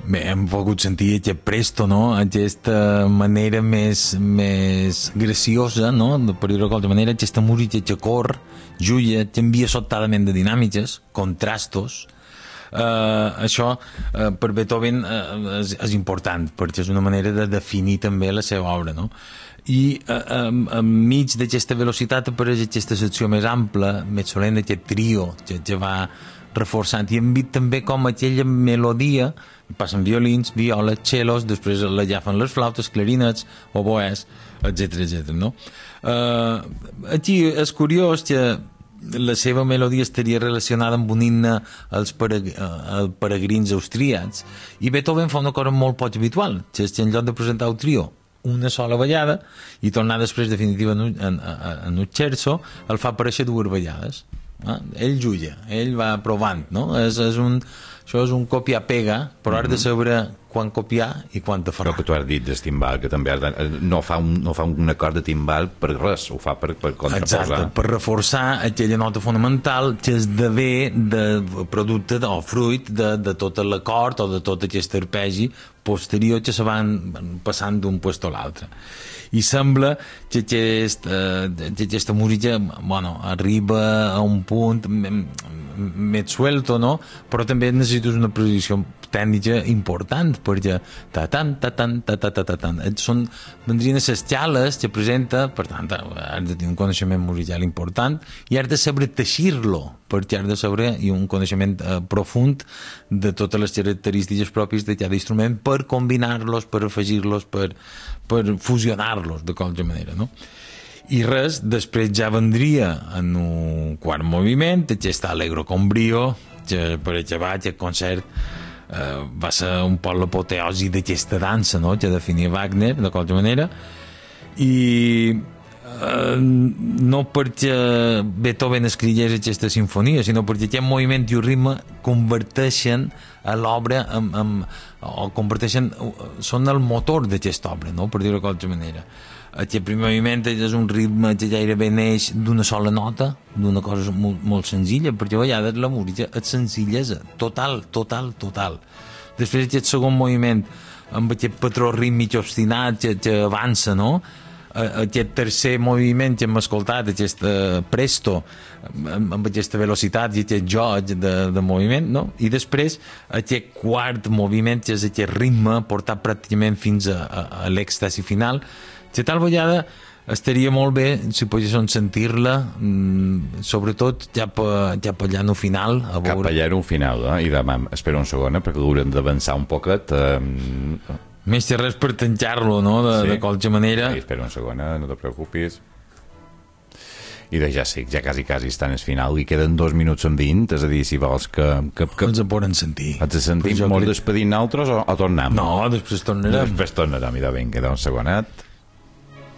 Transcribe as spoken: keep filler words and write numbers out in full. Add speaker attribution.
Speaker 1: Bé, hem pogut sentir aquest presto, no? Aquesta manera més, més graciosa, no? Per dir-ho de qualsevol manera, aquesta música que cor, julla, canvia sobtadament de dinàmiques, contrastos. Uh, això uh, per Beethoven uh, és, és important, perquè és una manera de definir també la seva obra, no? I uh, um, enmig d'aquesta velocitat apareix aquesta secció més ampla, més solemne, aquest trio que, que va reforçant, i hem vist també com aquella melodia passen violins, violes, cellos, després la agafen les flautes, clarinets, oboès, etcètera, etcètera, no? Uh, aquí és curiós que la seva melodia estaria relacionada amb un himne als pereg uh, peregrins austríacs, i Beethoven fa una cosa molt poc habitual, que és que en lloc de presentar el trio una sola vegada i tornar després definitiva en, en, en un scherzo, el fa aparèixer dues vegades. Eh? Ell julla, ell va provant, no? És, és un, això és un copiar-pega, però has de saber quan copiar i quan te farà.
Speaker 2: Però que tu has dit de timbal, que també has de, no, fa un, no fa un acord de timbal per res, ho fa per, per contraposar.
Speaker 1: Exacte, per reforçar aquella nota fonamental que esdevé de producte de, o fruit de, de tot l'acord o de tot aquest arpegi posterior que se van passant d'un puesto a l'altre. I sembla que, aquest, eh, que aquesta música, bueno, arriba a un punt més suelto, no? Però també necessites una posició tècnica important, perquè ta-tan, ta-tan, ta-ta, ta-tan, són, vendrien a les xales que presenta, per tant, has de tenir un coneixement musical important i has de saber teixir-lo, perquè has de saber i un coneixement eh, profund de totes les característiques pròpies de cada instrument per combinar-los, per afegir-los, per, per fusionar-los de qualsevol manera, no? I res, després ja vendria en un quart moviment, aquest allegro con brio, que per acabar aquest concert Uh, va ser un poc l'apoteosi d'aquesta dansa, no?, que definia Wagner de qualsevol manera, i uh, no perquè Beethoven escrigués aquesta sinfonia, sinó perquè aquest moviment i el ritme converteixen a l'obra en, en, o converteixen, són el motor d'aquesta obra, no?, per dir-ho de qualsevol manera. Aquest primer moviment és un ritme que gairebé neix d'una sola nota, d'una cosa molt, molt senzilla, perquè a vegades la música és senzillesa, total, total, total. Després aquest segon moviment, amb aquest patró rítmic obstinat que, que avança, no? Aquest tercer moviment que hem escoltat, aquest presto, amb aquesta velocitat i aquest joc de, de moviment, no? I després aquest quart moviment, que és aquest ritme portat pràcticament fins a, a, a l'èxtasi final, que tal vegada estaria molt bé si poguéssim sentir-la, mmm, sobretot ja per, ja per allà no final, a veure...
Speaker 2: Cap allà no final, eh? I demà espera una segona perquè l'haurem d'avançar un poquet. Eh...
Speaker 1: Més que res per tancar-lo, no?, de, sí. de qualsevol manera.
Speaker 2: Sí, espera una segona, no te preocupis. I de ja sí, ja quasi quasi estan al final, i queden dos minuts en vint, és a dir, si vols que... que, que...
Speaker 1: Ens en poden sentir.
Speaker 2: Ens sentim molt crec... despedint nosaltres o, o tornem?
Speaker 1: No, després tornarem.
Speaker 2: Després tornarem, i de vinga, un segonet.